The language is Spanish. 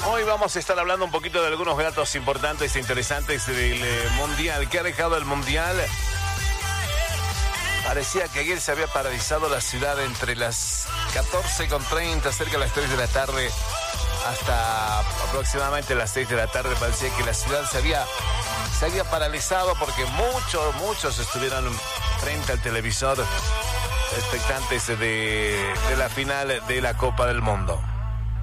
Hoy vamos a estar hablando un poquito de algunos datos importantes e interesantes del Mundial. ¿Qué ha dejado el Mundial? Parecía que ayer se había paralizado la ciudad entre las 14:30, cerca de las 3 de la tarde, hasta aproximadamente las 6 de la tarde. Parecía que la ciudad se había paralizado porque muchos estuvieron frente al televisor expectantes de la final de la Copa del Mundo.